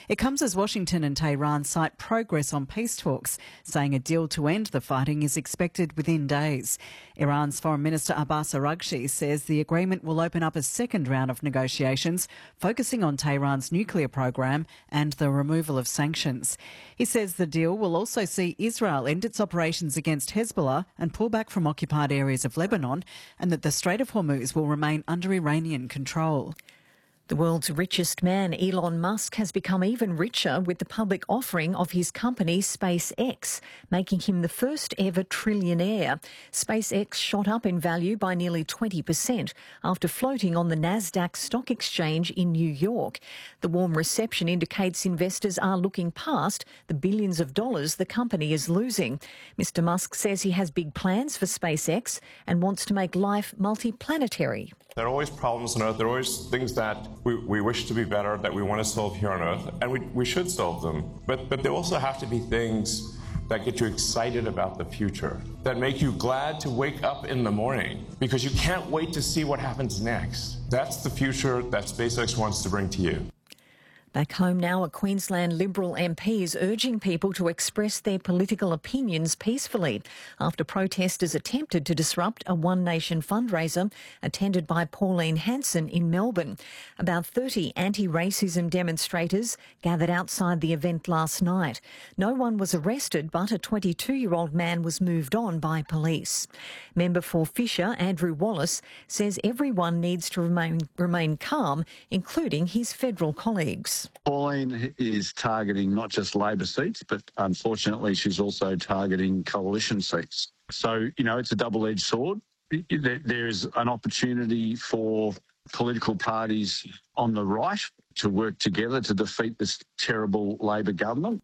It comes as Washington and Tehran cite progress on peace talks, saying a deal to end the fighting is expected within days. Iran's Foreign Minister Abbas Araghchi says the agreement will open up a second round of negotiations, focusing on Tehran's nuclear program and the removal of sanctions. He says the deal will also see Israel end its operations against Hezbollah and pull back from occupied areas of Lebanon, and that the Strait of Hormuz will remain under Iranian control. The world's richest man, Elon Musk, has become even richer with the public offering of his company SpaceX, making him the first ever trillionaire. SpaceX shot up in value by nearly 20% after floating on the Nasdaq Stock Exchange in New York. The warm reception indicates investors are looking past the billions of dollars the company is losing. Mr. Musk says he has big plans for SpaceX and wants to make life multiplanetary. There are always problems on Earth. There are always things that we wish to be better, that we want to solve here on Earth, and we should solve them. But there also have to be things that get you excited about the future, that make you glad to wake up in the morning, because you can't wait to see what happens next. That's the future that SpaceX wants to bring to you. Back home now, a Queensland Liberal MP is urging people to express their political opinions peacefully after protesters attempted to disrupt a One Nation fundraiser attended by Pauline Hanson in Melbourne. About 30 anti-racism demonstrators gathered outside the event last night. No one was arrested, but a 22-year-old man was moved on by police. Member for Fisher, Andrew Wallace, says everyone needs to remain calm, including his federal colleagues. Pauline is targeting not just Labor seats, but unfortunately she's also targeting coalition seats. So, it's a double-edged sword. There is an opportunity for political parties on the right to work together to defeat this terrible Labor government.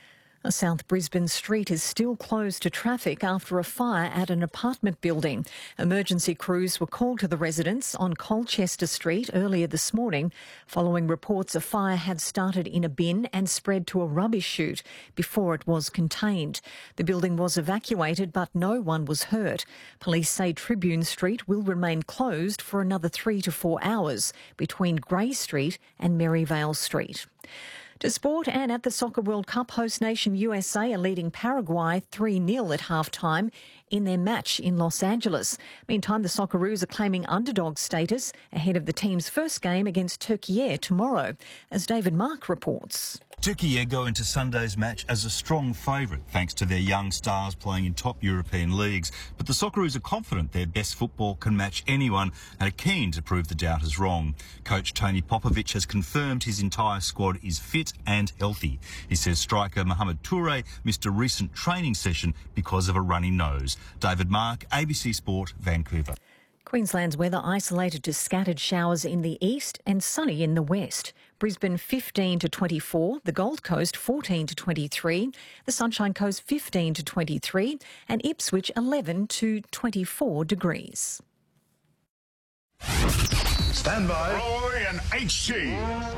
A South Brisbane street is still closed to traffic after a fire at an apartment building. Emergency crews were called to the residents on Colchester Street earlier this morning, following reports a fire had started in a bin and spread to a rubbish chute before it was contained. The building was evacuated, but no one was hurt. Police say Tribune Street will remain closed for another 3 to 4 hours between Grey Street and Maryvale Street. To sport, and at the Soccer World Cup, host nation USA are leading Paraguay 3-0 at half-time in their match in Los Angeles. Meantime, the Socceroos are claiming underdog status ahead of the team's first game against Turkey tomorrow, as David Mark reports. Turkey go into Sunday's match as a strong favourite, thanks to their young stars playing in top European leagues. But the Socceroos are confident their best football can match anyone and are keen to prove the doubters wrong. Coach Tony Popovic has confirmed his entire squad is fit and healthy. He says striker Mohamed Toure missed a recent training session because of a runny nose. David Mark, ABC Sport, Vancouver. Queensland's weather isolated to scattered showers in the east and sunny in the west. Brisbane 15 to 24, the Gold Coast 14 to 23, the Sunshine Coast 15 to 23 and Ipswich 11 to 24 degrees. Stand by. Roy and HG.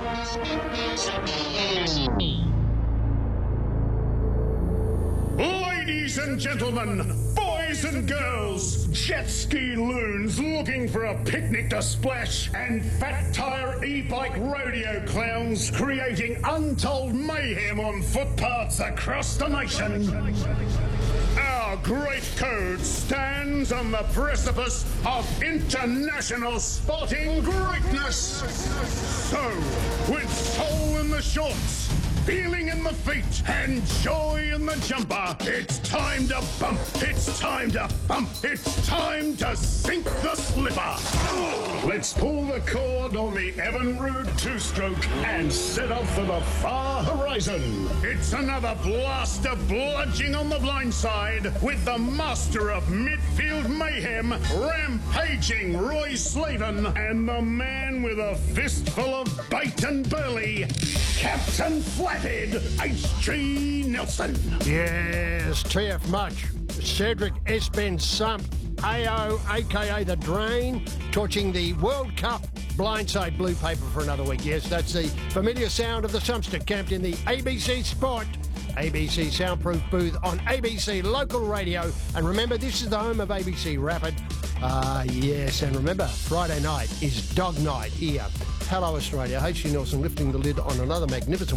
Ladies and gentlemen, boys and girls, jet ski loons looking for a picnic to splash, and fat tyre e-bike rodeo clowns creating untold mayhem on footpaths across the nation. Our great code stands on the precipice of international sporting greatness. So, with soul in the shorts, feeling in the feet, and joy in the jumper, it's time to bump, it's time to bump, it's time to sink the slipper. Let's pull the cord on the Evinrude two-stroke and set off for the far horizon. It's another blast of bludging on the blind side with the master of midfield mayhem, rampaging Roy Slaven, and the man with a fistful of bait and burley, Captain Flathead H.G. Nelson. Yes, TF Much, Cedric S. Ben Sump, AO, a.k.a. The Drain, torching the World Cup blindside blue paper for another week. Yes, that's the familiar sound of the Sumpster camped in the ABC Sport, ABC soundproof booth on ABC Local Radio. And remember, this is the home of ABC Rapid. Yes, and remember, Friday night is Dog Night here. Hello, Australia. H.G. Nelson lifting the lid on another magnificent